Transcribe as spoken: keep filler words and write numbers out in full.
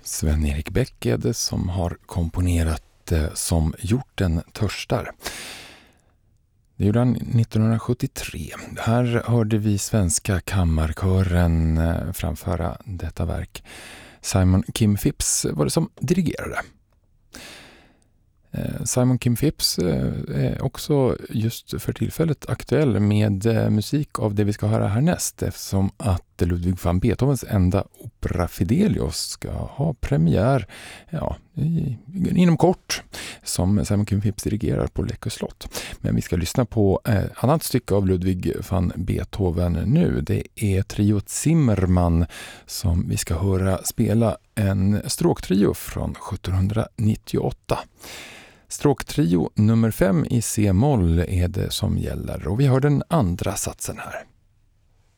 Sven-Erik Bäck är det som har komponerat eh, Som hjorten törstar. Det gjorde han nittonhundrasjuttiotre. Här hörde vi svenska kammarkören eh, framföra detta verk. Simon Kim Phipps var det som dirigerade. Simon Kim Phipps är också just för tillfället aktuell med musik av det vi ska höra härnäst, eftersom att Ludwig van Beethovens enda opera Fidelio ska ha premiär ja, i, inom kort, som Simon Kim Phipps dirigerar på Läckö slott. Men vi ska lyssna på ett annat stycke av Ludwig van Beethoven nu. Det är trio Zimmermann som vi ska höra spela en stråktrio från sjuttonhundranittioåtta. Stråktrio nummer fem i C-moll är det som gäller, och vi hör den andra satsen här.